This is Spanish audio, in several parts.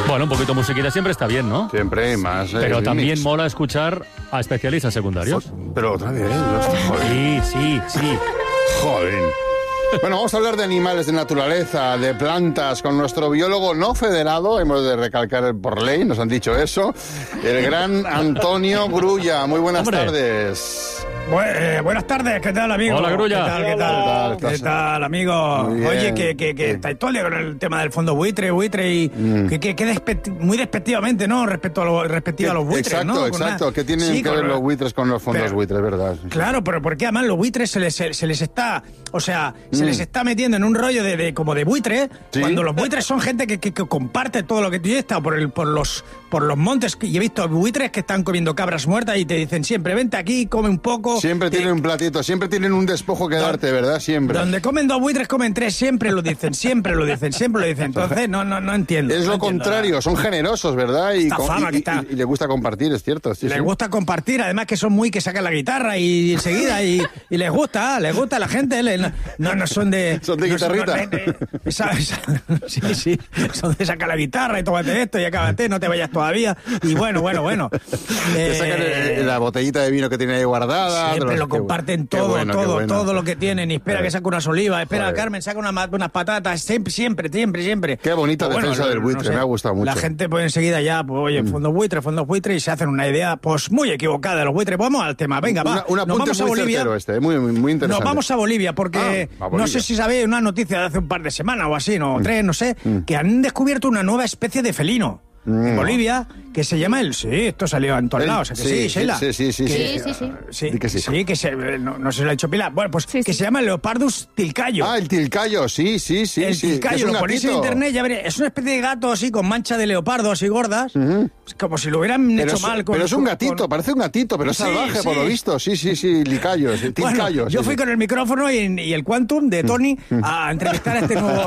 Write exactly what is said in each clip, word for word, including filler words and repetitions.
Bueno, un poquito de musiquita siempre está bien, ¿no? Siempre más. Pero eh, también mix. mola escuchar a especialistas secundarios. Pero otra vez, no está joder. Sí, sí, sí. Joder. Bueno, vamos a hablar de animales, de naturaleza, de plantas, con nuestro biólogo no federado, hemos de recalcar por ley, nos han dicho eso, el gran Antonio Grulla. Muy buenas Hombre. tardes. Bu eh, buenas tardes, ¿qué tal, amigo? Hola, Grulla. ¿Qué tal, qué tal? Hola, ¿Qué estás- tal, amigo? Muy bien. Oye, que, que, que Sí. estáis todo el día con el tema del fondo buitre, buitre y... Mm. Que, que, que despecti- muy despectivamente, ¿no? Respecto a, lo, respectivo a los buitres, Exacto, ¿no? Con exacto. una- ¿Qué tienen Sí, que ver con- los buitres con los fondos Pero- buitres, verdad? Claro, pero porque además los buitres se les, se, se les está, o sea, se Mm. les está metiendo en un rollo de, de como de buitre, Sí. cuando los buitres son gente que, que, que comparte todo lo que tú y he estado por el, por los por los montes y he visto buitres que están comiendo cabras muertas y te dicen siempre, vente aquí, come un poco. Siempre Te- tienen un platito, siempre tienen un despojo que darte, ¿verdad? Siempre. Donde comen dos buitres, comen tres, siempre lo dicen, siempre lo dicen, siempre lo dicen. Entonces, no, no, no entiendo. Es no lo entiendo contrario, nada. son generosos, ¿verdad? Y, Esta con- fama y, que y- está. y le gusta compartir, es cierto. Sí, Les sí. gusta compartir, además que son muy que sacan la guitarra y enseguida y, y les gusta, les gusta a la gente, le- no, no, no son de... Son de no guitarrita. de- de- esa- esa- sí, sí, son de sacar la guitarra y tómate esto y acábate, no te vayas todavía. Y bueno, bueno, bueno. Te Eh, sacan eh, la botellita de vino que tiene ahí guardada. Siempre de los- lo qué comparten bu- qué todo, bueno, qué todo, bueno. todo lo que tienen. Y espera Eh. que saque unas olivas, espera Joder. Carmen, saca una ma- unas patatas, siempre, siempre, siempre, siempre. Qué bonita Pues defensa del buitre, me ha gustado mucho. La gente pues enseguida ya, pues oye, fondos buitres, fondos buitres, y se hacen una idea pues muy equivocada de los buitres. Vamos al tema, venga, va. Una- un Nos apunte vamos a muy Bolivia. certero este, muy, muy, muy interesante. Nos vamos a Bolivia porque Ah, a Bolivia. no sé si sabéis una noticia de hace un par de semanas o así, no, tres, no sé, que han descubierto una nueva especie de felino. En Bolivia, que se llama el... Sí, esto salió en todos El- lados, ¿a que sí, sí, sí, Sheila? sí, sí, sí, Que- sí. Sí, sí, sí. Sí, Di que sí. sí, que se... No, no sé si lo ha dicho Pilar. Bueno, pues Sí, que sí. se llama Leopardus tilcayo. Ah, el tilcayo, sí, sí, sí. el sí. tilcayo, Es un lo ponéis en gatito. internet, ya veréis. Es una especie de gato así, con mancha de leopardo, así gordas. Como si lo hubieran Pero hecho es, mal. Con, pero es un con- gatito, con- parece un gatito, pero es Sí, salvaje por sí. lo visto. Sí, sí, sí, licayo, sí, Bueno, tilcayo. yo sí, fui sí. con el micrófono y, y el Quantum de Tony a entrevistar a este nuevo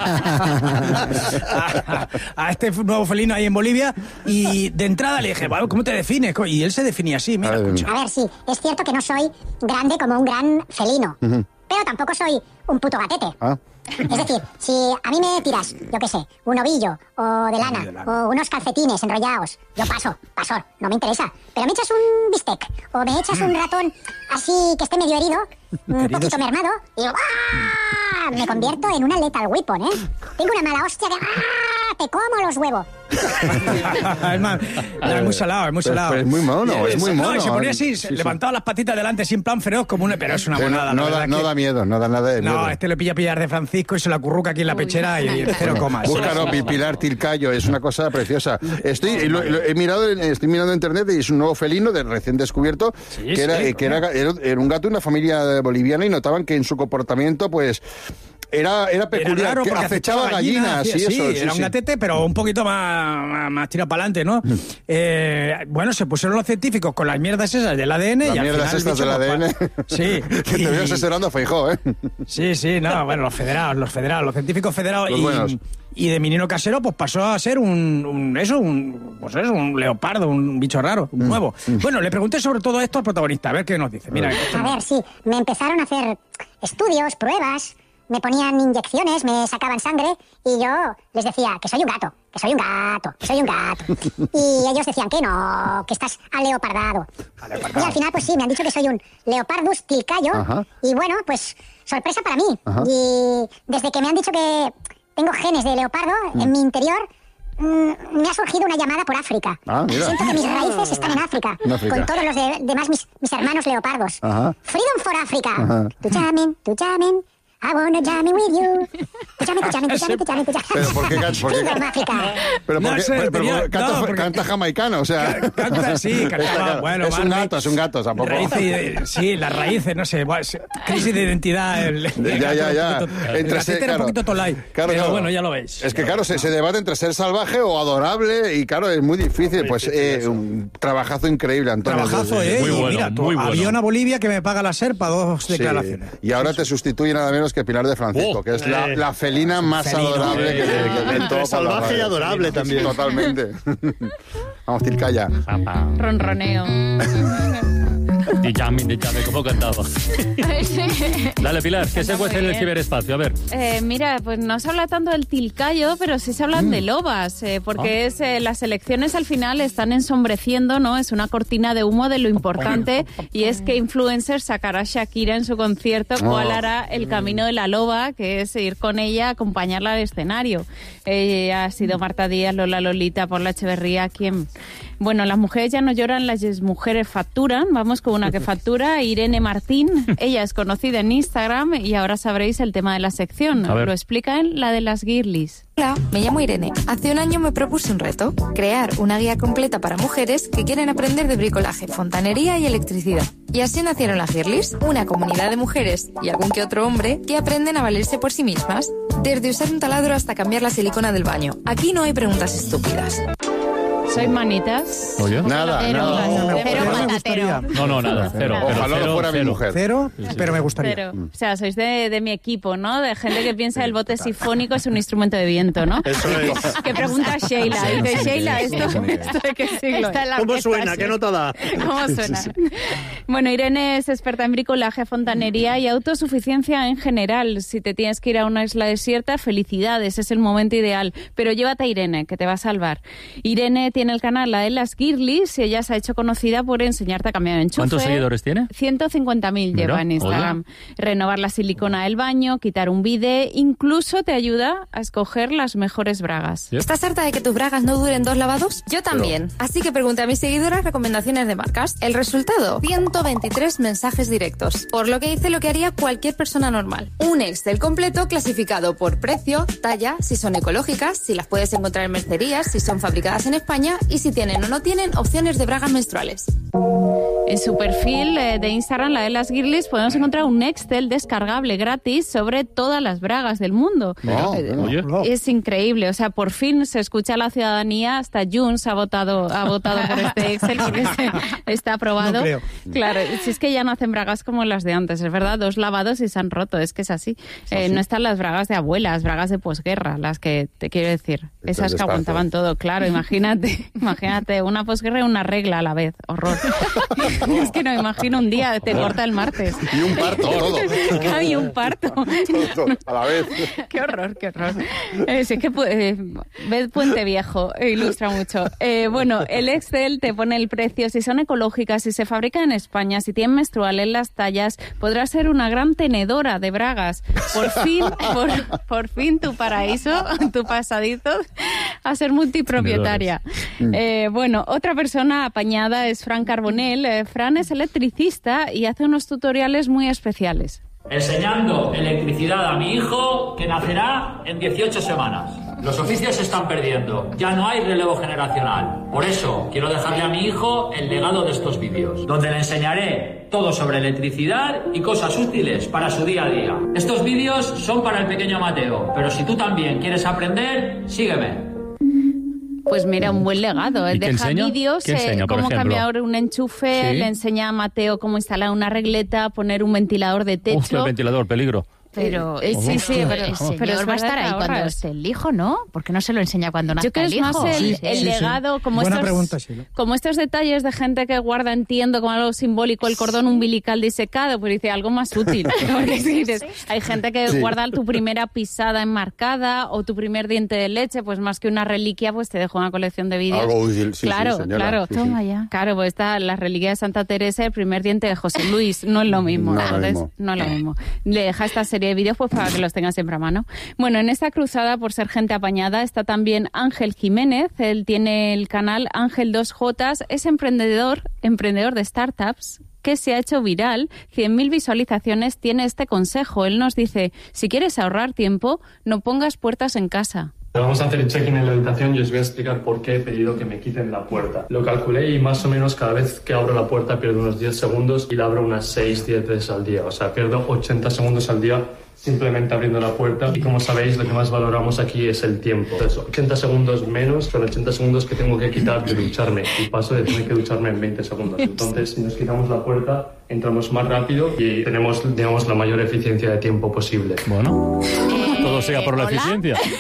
a, a este nuevo felino ahí en Bolivia y de entrada le dije, "Bueno, ¿cómo te defines?" Y él se definía así, mira, A ver, escucha. A ver, sí, es cierto que no soy grande como un gran felino, pero tampoco soy un puto gatete. Ah. Es decir, si a mí me tiras, yo qué sé, un ovillo o de lana, de lana. o unos calcetines enrollados, yo paso, paso, no me interesa. Pero me echas un bistec o me echas un ratón así que esté medio herido, un Herido, poquito sí. mermado, y digo, ¡ah! Me convierto en una lethal weapon, ¿eh? Tengo una mala hostia de ¡ah! Te como los huevos. es, más, es muy salado, es muy Pero- salado. pero es muy mono, es muy No, mono. y se ponía así, Sí, se sí. levantaba las patitas delante sin plan feroz como una... Pero es una Pero monada, no, la da, verdad no que- da miedo, no da nada de miedo. No, este lo pilla pillar de Francisco y se la curruca aquí en la Uy. pechera y, y cero comas. Búscalo, Pi- Pilar Tilcayo, es una cosa preciosa. Estoy, lo- lo- he mirado, en- estoy mirando en internet y es un nuevo felino de recién descubierto, Sí, que, era, sí, eh, que era, era, era un gato de una familia boliviana y notaban que en su comportamiento, pues, era, era Era peculiar, raro que porque acechaba gallinas, hacía- y sí, eso. era un gatete, pero un poquito más, más, más tirado para adelante, ¿no? Eh, bueno, se pusieron los científicos con las mierdas esas del A D N Las y al mierdas final el estas bicho, del A D N. pues, pa- Sí. Que te veo Y- asesorando a Feijóo, ¿eh? Sí, sí, no, bueno, los federados, los federados, los científicos federados Los buenos. y, y de menino casero, pues pasó a ser un, un- eso, un, pues eso, un leopardo, un bicho raro, Mm. un nuevo. Bueno, le pregunté sobre todo esto al protagonista, a ver qué nos dice. Mira, esto- A ver, sí, me empezaron a hacer estudios, pruebas, me ponían inyecciones, me sacaban sangre y yo les decía que soy un gato, que soy un gato, que soy un gato. Y ellos decían que no, que estás aleopardado. Y al final, pues sí, me han dicho que soy un Leopardus tilcayo. Ajá. Y bueno, pues sorpresa para mí. Ajá. Y desde que me han dicho que tengo genes de leopardo en mi interior, mm, me ha surgido una llamada por África. Ah, mira. Siento que mis raíces están en África, En África. con todos los de- demás mis, mis hermanos leopardos. Ajá. Freedom for Africa. Ajá. Tu jamming, tu jamming. I wanna jamming with you. Tu jamming, tu jamming, tu jamming, tu jamming, tu jamming. Pero ¿por qué can- por qué Freedom can- Africa. Pero No porque, sé, pero- pero tenía- canta, no, porque- canta jamaicano, o sea... Ca- canta, sí, Está cantaba, claro. bueno, es un Barney. gato, es un gato, tampoco... Raíces y de- sí, las raíces, no sé, bueno, es- crisis de identidad. El, el Ya, ya, gato ya. era un poquito- el Entre gatete ser- era un claro. poquito tolai, Claro, pero claro. bueno, ya lo veis. Es que, claro, se, se debate entre ser salvaje o adorable y, claro, es muy difícil. Pues eh, un trabajazo increíble, Antonio. Trabajazo, ¿eh? Muy Y bueno, mira, tú, muy bueno. avión a Bolivia que me paga la SERPA, dos Sí. declaraciones. Y ahora te sustituye nada menos que Pilar de Francisco, Oh, que es la, eh. la felina más felino. adorable que, que, que Entre todo por salvaje la radio. y adorable Sí, también. Totalmente. Vamos, Tilcaya. Ronroneo. Dijami, dijami, ¿cómo cantaba? Dale, Pilar, ¿qué se cuece en el ciberespacio? A ver. Eh, mira, pues no se habla tanto del tilcayo, pero sí se hablan mm. de lobas, eh, porque oh. es eh, las elecciones al final están ensombreciendo, ¿no? Es una cortina de humo de lo importante, y es que influencers sacará a Shakira en su concierto, oh. cuál hará el camino de la loba, que es ir con ella, acompañarla al escenario. Eh, ha sido Marta Díaz, Lola Lolita, Paula Echeverría, ¿quién? Bueno, las mujeres ya no lloran, las mujeres facturan. Vamos con una que factura, Irene Martín. Ella es conocida en Instagram y ahora sabréis el tema de la sección. Lo explica en la de las girlies. Hola, me llamo Irene. Hace un año me propuse un reto, crear una guía completa para mujeres que quieren aprender de bricolaje, fontanería y electricidad. Y así nacieron las girlies, una comunidad de mujeres y algún que otro hombre que aprenden a valerse por sí mismas. Desde usar un taladro hasta cambiar la silicona del baño. Aquí no hay preguntas estúpidas. ¿Sois manitas? ¿Oye? Nada, cero, nada. No, no, cero patatero. No, no, nada, cero. Ojalá cero, no fuera cero. mi mujer. Cero, Sí, sí. pero me gustaría. Pero, o sea, sois de, de mi equipo, ¿no? De gente que piensa que el bote sifónico es un instrumento de viento, ¿no? Eso es. Que pregunta Sheila. Sí, Dice, sí, sí, Sheila, sí, ¿esto, sí, sí. ¿esto de qué siglo es? ¿Cómo suena? ¿Qué nota da? ¿Cómo suena? Bueno, Irene es experta en bricolaje, fontanería y autosuficiencia en general. Si te tienes que ir a una isla desierta, felicidades, es el momento ideal. Pero llévate a Irene, que te va a salvar. Irene tiene el canal La de las Girlies y ella se ha hecho conocida por enseñarte a cambiar enchufe. ¿Cuántos seguidores tiene? ciento cincuenta mil lleva en Instagram. Hola. Renovar la silicona del baño, quitar un bidé, incluso te ayuda a escoger las mejores bragas. Yep. ¿Estás harta de que tus bragas no duren dos lavados? Yo también. Pero... Así que pregunté a mis seguidoras recomendaciones de marcas. El resultado, ciento veintitrés mensajes directos. Por lo que hice lo que haría cualquier persona normal. Un Excel completo clasificado por precio, talla, si son ecológicas, si las puedes encontrar en mercerías, si son fabricadas en España y si tienen o no tienen opciones de bragas menstruales. En su perfil eh, de Instagram, La de las Girlies, podemos encontrar un Excel descargable gratis sobre todas las bragas del mundo. Oh, eh, bueno. Es increíble, o sea, por fin se escucha a la ciudadanía, hasta Junts ha votado, ha votado por este Excel porque se, está aprobado. No creo. Claro, si es que ya no hacen bragas como las de antes, es verdad, dos lavados y se han roto, es que es así. Eh, no están las bragas de abuelas, bragas de posguerra, las que te quiero decir, esas que aguantaban todo, claro, imagínate, imagínate, una posguerra y una regla a la vez, horror. Es que no me imagino un día, te corta el martes. Y un parto, todo. Y un parto. Todo, a la vez. Qué horror, qué horror. Eh, sí que eh, ved Puente Viejo, eh, ilustra mucho. Eh, bueno, el Excel te pone el precio, si son ecológicas, si se fabrican en España, si tienen menstrual en las tallas, podrás ser una gran tenedora de bragas. Por fin, por, por fin tu paraíso, tu pasadito a ser multipropietaria. Eh, bueno, otra persona apañada es Fran Carbonell. Eh, Fran es electricista y hace unos tutoriales muy especiales. Enseñando electricidad a mi hijo, que nacerá en dieciocho semanas. Los oficios se están perdiendo, ya no hay relevo generacional. Por eso quiero dejarle a mi hijo el legado de estos vídeos, donde le enseñaré todo sobre electricidad y cosas útiles para su día a día. Estos vídeos son para el pequeño Mateo, pero si tú también quieres aprender, sígueme. Pues mira, un buen legado. ¿Y qué Deja enseña? vídeos, ¿Qué enseña, eh, por cómo ejemplo? cambiar un enchufe, ¿Sí? le enseña a Mateo cómo instalar una regleta, poner un ventilador de techo. Hostia, el ventilador, peligro. Pero Eh, sí, sí, el pero, señor pero es va a estar verdad ahí que cuando ahorras. esté el hijo, ¿no? ¿Por qué no se lo enseña cuando nazca Yo creo el que es hijo? más el, Sí, el sí, sí. legado, como Buena estos, pregunta, Sheila. como estos detalles de gente que guarda, entiendo, como algo simbólico, el cordón umbilical disecado, pues dice algo más útil. Porque si dices, hay gente que Sí. guarda tu primera pisada enmarcada o tu primer diente de leche, pues más que una reliquia, pues te dejo una colección de vídeos. Algo útil, sí, claro, sí, señora. claro. Sí, sí. Toma ya. Claro, pues está la reliquia de Santa Teresa, el primer diente de José Luis, no es lo mismo. No es lo Entonces, mismo. no es lo mismo. Le deja esta serie de vídeos pues para que los tengas siempre a mano. Bueno, en esta cruzada por ser gente apañada está también Ángel Jiménez. Él tiene el canal Ángel dos J, es emprendedor, emprendedor de startups que se ha hecho viral, cien mil visualizaciones, tiene este consejo. Él nos dice, si quieres ahorrar tiempo, no pongas puertas en casa. Vamos a hacer el check-in en la habitación y os voy a explicar por qué he pedido que me quiten la puerta. Lo calculé y más o menos cada vez que abro la puerta pierdo unos diez segundos y la abro unas seis diez veces al día. O sea, pierdo ochenta segundos al día simplemente abriendo la puerta. Y como sabéis, lo que más valoramos aquí es el tiempo. Entonces, ochenta segundos menos son ochenta segundos que tengo que quitar de ducharme. Y paso de tener que ducharme en veinte segundos. Entonces, si nos quitamos la puerta, entramos más rápido y tenemos, digamos, la mayor eficiencia de tiempo posible. Bueno, todo sea por la ¿hola? eficiencia.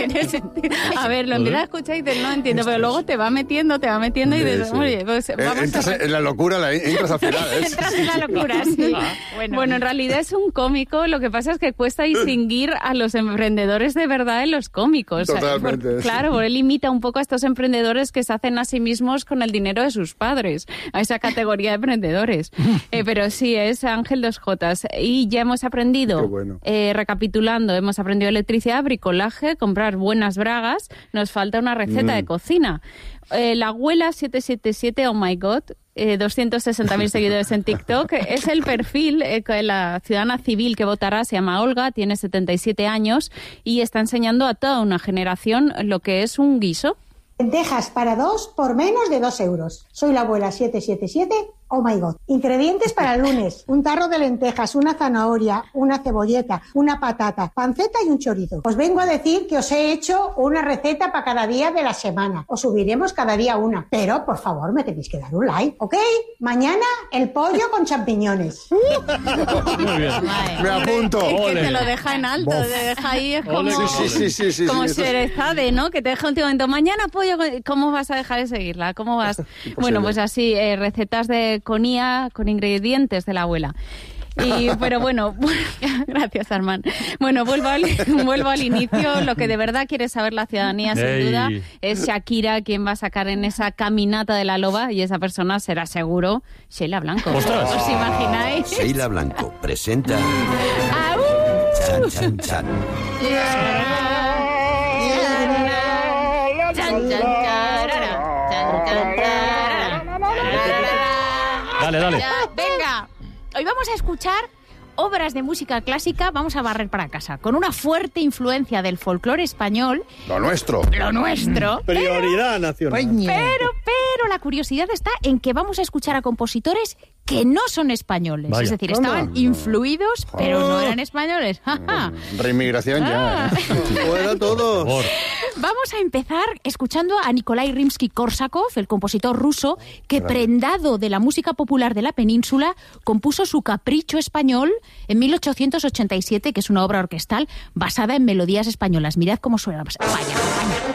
tiene sentido. A ver, lo empiezas a escuchar y dices, no entiendo, pero luego te va metiendo, te va metiendo y dices, oye, pues vamos Entras a ver. en la locura, la, entras al final. ¿eh? Entras en la locura, sí. Bueno. Bueno, en realidad es un cómico, lo que pasa es que cuesta distinguir a los emprendedores de verdad en los cómicos. Totalmente, Por- sí. claro, él imita un poco a estos emprendedores que se hacen a sí mismos con el dinero de sus padres, a esa categoría de emprendedores. Eh, pero sí, es Ángel dos Jotas. Y ya hemos aprendido, Qué bueno. eh, recapitulando, hemos aprendido electricidad, bricolaje, comprar buenas bragas, nos falta una receta Mm. de cocina. Eh, la abuela siete siete siete, oh my god, eh, doscientos sesenta mil seguidores en TikTok, es el perfil, eh, que la ciudadana civil que votará se llama Olga, tiene setenta y siete años y está enseñando a toda una generación lo que es un guiso. Lentejas para dos por menos de dos euros. Soy la abuela siete siete siete, oh my god. Ingredientes para el lunes. Un tarro de lentejas, una zanahoria, una cebolleta, una patata, panceta y un chorizo. Os vengo a decir que os he hecho una receta para cada día de la semana. Os subiremos cada día una. Pero, por favor, me tenéis que dar un like, ¿ok? Mañana, el pollo con champiñones. Muy bien. Me apunto. Es que Ole. te lo deja en alto, Bof. te deja ahí, es como, Ole. Sí, sí, sí, sí, sí, como sí, eso es- Sherezade, ¿no? Que te deja un momento, mañana pollo, con- ¿cómo vas a dejar de seguirla? ¿Cómo vas? Bueno, pues así, eh, recetas de con I A, con ingredientes de la abuela. Y, pero bueno, gracias, Armán. Bueno, vuelvo al, vuelvo al inicio. Lo que de verdad quiere saber la ciudadanía, sin Ey. duda, es Shakira quien va a sacar en esa caminata de la loba, y esa persona será seguro Sheila Blanco. ¡Ostras! ¿Os imagináis? Sheila Blanco presenta ¡Au! Chan Chan Chan. Chan, chan, charara, chan, chan, charara. Dale, dale. Ya, venga, hoy vamos a escuchar obras de música clásica, vamos a barrer para casa, con una fuerte influencia del folclore español, Lo nuestro. lo nuestro. Prioridad nacional. Pero, pero la curiosidad está en que vamos a escuchar a compositores que no son españoles. Vaya. Es decir, Anda. estaban influidos, pero no eran españoles. Ja, ja. Reinmigración ya. Ah. Fuera todo. Por favor. Vamos a empezar escuchando a Nikolai Rimsky-Korsakov, el compositor ruso, que prendado de la música popular de la península, compuso su Capricho español en mil ochocientos ochenta y siete, que es una obra orquestal basada en melodías españolas. Mirad cómo suena. Vaya, vaya.